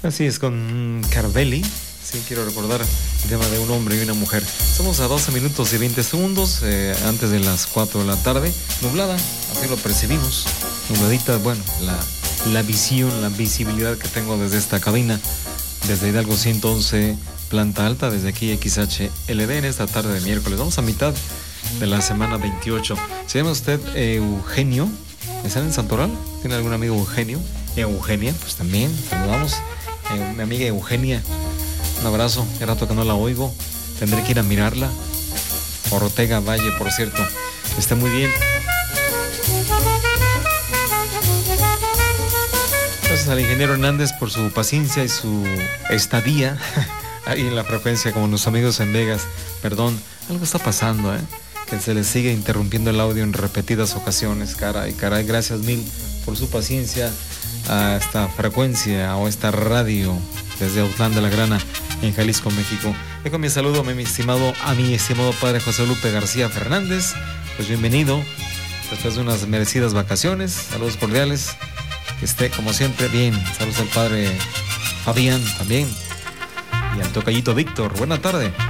Así es, con Carvelli. Sí, quiero recordar el tema de un hombre y una mujer. Somos a 12 minutos y 20 segundos antes de las 4 de la tarde. Nublada, así lo percibimos. Nubladita, bueno, la visión, la visibilidad que tengo desde esta cabina, desde Hidalgo 111, planta alta, desde aquí XHLD en esta tarde de miércoles. Vamos a mitad de la semana 28. ¿Se llama usted Eugenio? ¿Están en Santoral? ¿Tiene algún amigo Eugenio? Eugenia, pues también, saludamos. Mi amiga Eugenia, un abrazo, hace rato que no la oigo, tendré que ir a mirarla. Ortega Valle, por cierto, está muy bien. Gracias al ingeniero Hernández por su paciencia y su estadía ahí en la frecuencia, como los amigos en Vegas. Perdón, algo está pasando, que se les sigue interrumpiendo el audio en repetidas ocasiones. Caray, gracias mil por su paciencia a esta frecuencia o esta radio desde Autlán de la Grana en Jalisco, México. Dejo mi saludo a mi estimado padre José Lupe García Fernández. Pues bienvenido después de unas merecidas vacaciones. Saludos cordiales, que esté como siempre bien. Saludos al padre Fabián también y al tocallito Víctor. Buena tarde.